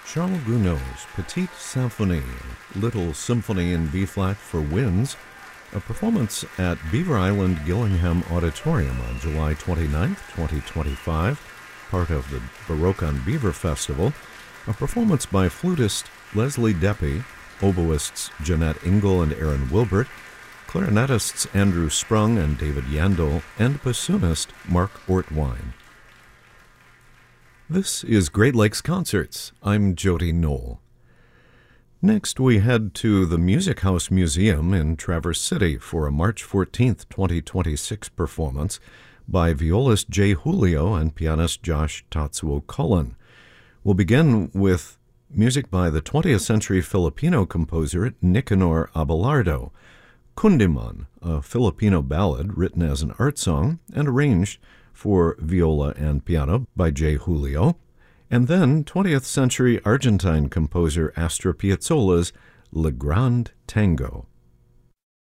Charles Gounod's Petite Symphonie, Little Symphony in B-flat for Winds, a performance at Beaver Island Gillingham Auditorium on July 29, 2025, part of the Baroque on Beaver Festival, a performance by flutist Leslie Deppy, oboists Jeanette Ingle and Aaron Wilbert, clarinetists Andrew Sprung and David Yandel, and bassoonist Mark Ortwine. This is Great Lakes Concerts. I'm Jody Knoll. Next, we head to the Music House Museum in Traverse City for a March 14, 2026 performance by violist Jay Julio and pianist Josh Tatsuo Cullen. We'll begin with music by the 20th century Filipino composer Nicanor Abelardo, Kundiman, a Filipino ballad written as an art song and arranged for viola and piano by Jay Julio, and then 20th century Argentine composer Astor Piazzolla's Le Grand Tango.